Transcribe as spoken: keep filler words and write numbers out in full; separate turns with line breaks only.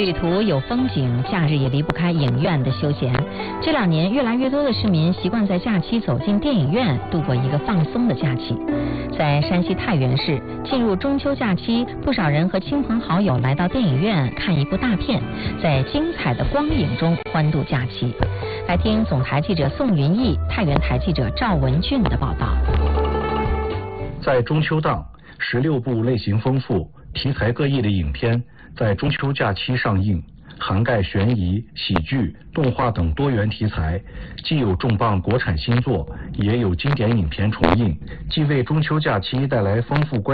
旅途有风景，假日也离不开影院的休闲。这两年，越来越多的市民习惯在假期走进电影院，度过一个放松的假期。在山西太原市，进入中秋假期，不少人和亲朋好友来到电影院看一部大片，在精彩的光影中欢度假期。来听总台记者宋云逸、太原台记者赵文俊的报道。
在中秋档，十六部类型丰富、题材各异的影片在中秋假期上映，涵盖悬疑、喜剧、动画等多元题材，既有重磅国产新作，也有经典影片重映，既为中秋假期带来丰富观